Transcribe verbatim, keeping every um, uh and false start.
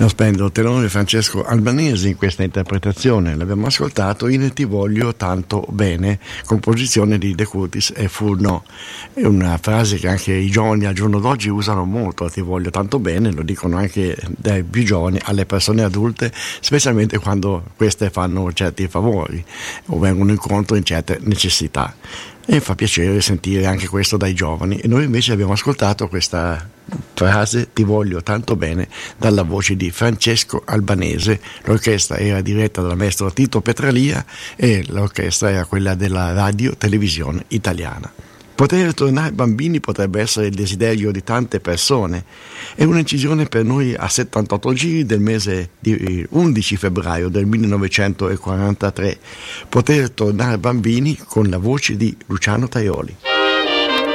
Lo splendido tenore Francesco Albanese in questa interpretazione. L'abbiamo ascoltato in Ti voglio tanto bene, composizione di De Curtis e Furno. È una frase che anche i giovani al giorno d'oggi usano molto, ti voglio tanto bene, lo dicono anche dai più giovani alle persone adulte, specialmente quando queste fanno certi favori o vengono incontro in certe necessità. E fa piacere sentire anche questo dai giovani. E noi invece abbiamo ascoltato questa frase ti voglio tanto bene dalla voce di Francesco Albanese. L'orchestra era diretta dal maestro Tito Petralia e l'orchestra era quella della Radio Televisione Italiana. Poter tornare bambini potrebbe essere il desiderio di tante persone. È un'incisione per noi a settantotto giri del mese di undici febbraio del millenovecentoquarantatré. Poter tornare bambini con la voce di Luciano Tajoli.